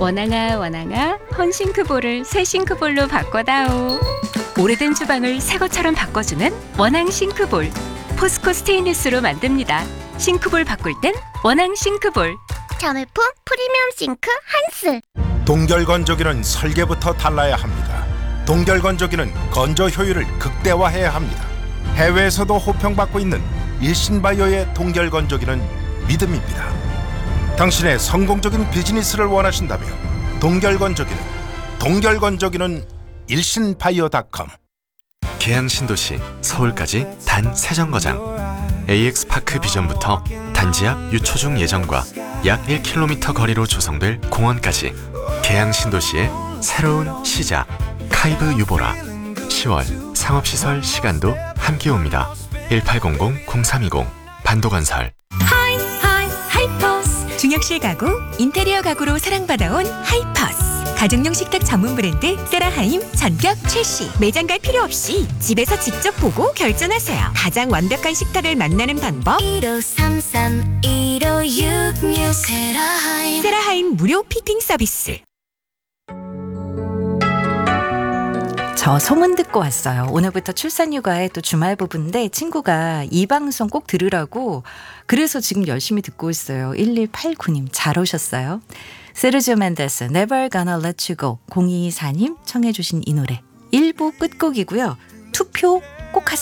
원앙아 원앙아 헌싱크볼을 새 싱크볼로 바꿔다오. 오래된 주방을 새 것처럼 바꿔주는 원앙 싱크볼. 포스코 스테인리스로 만듭니다. 싱크볼 바꿀 땐 원앙 싱크볼. 자매품 프리미엄 싱크 한스. 동결건조기는 설계부터 달라야 합니다. 동결건조기는 건조 효율을 극대화해야 합니다. 해외에서도 호평받고 있는 일신바이오의 동결건조기는 믿음입니다. 당신의 성공적인 비즈니스를 원하신다면 동결건조기는 일신바이오닷컴. 계양 신도시 서울까지 단 3정거장. AX파크 비전부터 단지 앞 유초중 예정과 약 1km 거리로 조성될 공원까지 계양 신도시의 새로운 시작. 카이브 유보라. 10월 상업시설 시간도 함께 옵니다. 1800-0320 반도건설. 하이퍼스. 중역실 가구, 인테리어 가구로 사랑받아온 하이퍼스. 가정용 식탁 전문 브랜드 세라하임 전격 출시. 매장 갈 필요 없이 집에서 직접 보고 결정하세요. 가장 완벽한 식탁을 만나는 방법. 1533-1566 세라하임. 세라하임 무료 피팅 서비스. 저 소문 듣고 왔어요. 오늘부터 출산휴가에 또 주말 부부인데 친구가 이 방송 꼭 들으라고 그래서 지금 열심히 듣고 있어요. 1189님 잘 오셨어요. 세르지오 멘데스 Never Gonna Let You Go 0224님 청해 주신 이 노래 1부 끝곡이고요. 투표 꼭 하세요.